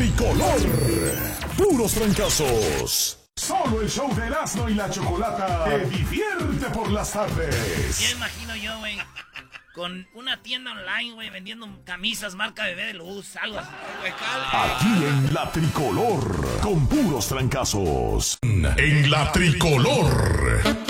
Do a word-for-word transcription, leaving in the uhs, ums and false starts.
tricolor. Puros trancazos. Solo el show de Erasmo y la Chocolata te divierte por las tardes. Ya imagino yo, güey, con una tienda online, güey, vendiendo camisas marca Bebé de Luz, algo así. Aquí en la tricolor, con puros trancazos. En la tricolor.